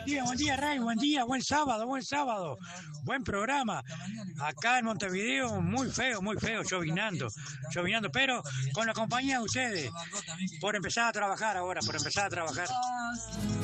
buen día, Ray, buen sábado, buen sábado. Buen programa. Acá en Montevideo, muy feo, llovinando, pero con la compañía de ustedes. Por empezar a trabajar ahora, por empezar a trabajar.